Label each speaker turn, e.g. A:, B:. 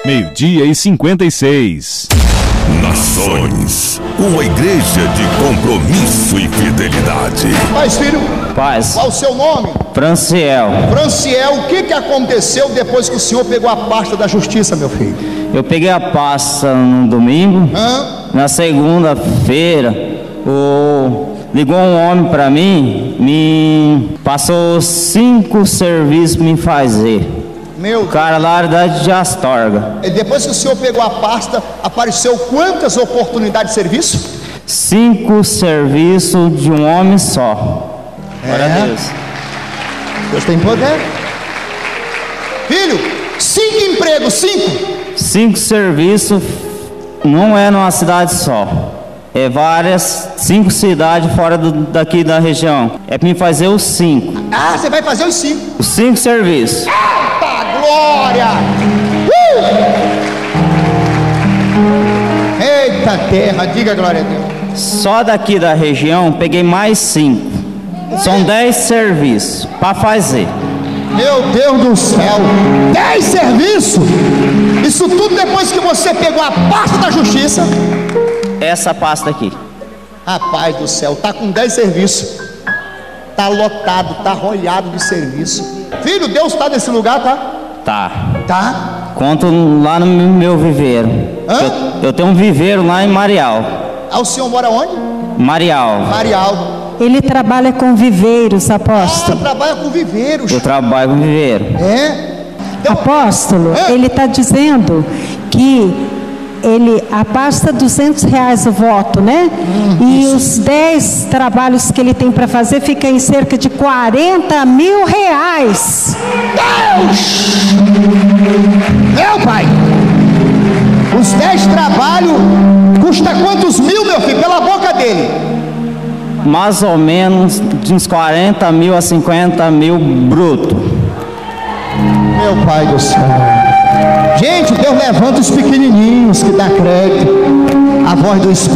A: 12:56.
B: Nações, uma igreja de compromisso e fidelidade.
C: Paz, filho.
D: Paz.
C: Qual o seu nome?
D: Franciel.
C: Franciel, o que aconteceu depois que o senhor pegou a pasta da justiça, meu filho?
D: Eu peguei a pasta no domingo. Na segunda-feira, ligou um homem para mim, me passou 5 serviços para me fazer.
C: Meu
D: cara lá de Astorga.
C: E depois que o senhor pegou a pasta, apareceu quantas oportunidades de serviço?
D: 5 serviços de um homem só. Glória a Deus.
C: Deus tem poder. Filho, 5 empregos, 5.
D: 5 serviços, não é numa cidade só. É 5 cidades fora daqui da região. É para mim fazer os 5.
C: Ah, você vai fazer os 5.
D: Os 5 serviços.
C: Eita glória! Eita terra, diga glória a Deus.
D: Só daqui da região peguei mais 5. São 10 serviços para fazer.
C: Meu Deus do céu, 10 serviços? Isso tudo depois que você pegou a pasta da justiça?
D: Essa pasta aqui.
C: Rapaz do céu, tá com 10 serviços. Tá lotado, tá arroiado de serviço. Filho, Deus tá nesse lugar, tá?
D: Tá.
C: Tá?
D: Conto lá no meu viveiro. Eu tenho um viveiro lá em Marial.
C: Ah, o senhor mora onde?
D: Marial.
C: Marial.
E: Ele trabalha com viveiros, apóstolo.
C: Ah, trabalha com viveiros.
D: Eu trabalho com viveiro.
C: Então,
E: apóstolo, ele está dizendo que a pasta R$200 o voto, né? E isso. Os 10 trabalhos que ele tem para fazer fica em cerca de R$40 mil.
C: Deus! Meu pai! Os 10 trabalhos custa quantos mil, meu filho? Pela boca dele.
D: Mais ou menos de uns 40 mil a 50 mil bruto.
C: Meu pai do céu. Gente, Deus levanta os pequenininhos que dá crédito. A voz do Espírito.